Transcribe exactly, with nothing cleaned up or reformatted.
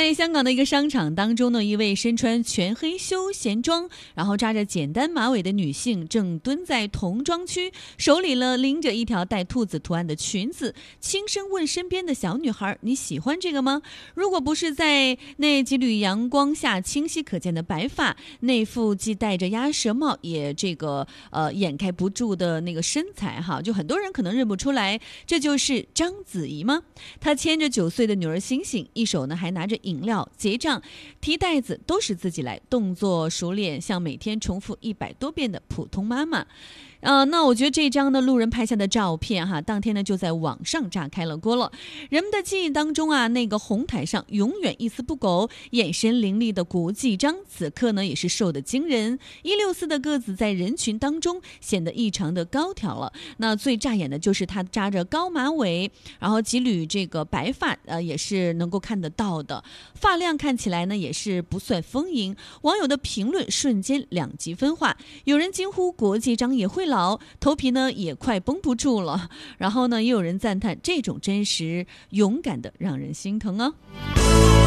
在香港的一个商场当中呢，一位身穿全黑休闲装，然后扎着简单马尾的女性正蹲在童装区，手里呢拎着一条带兔子图案的裙子，轻声问身边的小女孩：你喜欢这个吗？如果不是在那几缕阳光下清晰可见的白发，那副既戴着鸭舌帽也这个呃掩盖不住的那个身材哈，就很多人可能认不出来，这就是章子怡吗？她牵着九岁的女儿星星，一手呢还拿着饮料，结账提袋子都是自己来，动作熟练，像每天重复一百多遍的普通妈妈。呃，那我觉得这张呢，路人拍下的照片哈，当天呢就在网上炸开了锅了。人们的记忆当中啊，那个红毯上永远一丝不苟、眼神凌厉的国际章，此刻呢也是瘦得惊人，一六四的个子在人群当中显得异常的高挑了。那最扎眼的就是他扎着高马尾，然后几缕这个白发，呃，也是能够看得到的，发量看起来呢也是不算丰盈。网友的评论瞬间两极分化，有人惊呼国际章也会老，头皮呢也快绷不住了。然后呢，也有人赞叹这种真实勇敢的让人心疼啊。